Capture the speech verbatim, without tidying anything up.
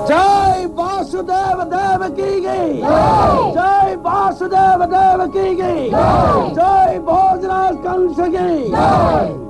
जय वासुदेव देव की गई, जय वासुदेव देव की गई, जय भोजराज कंस की।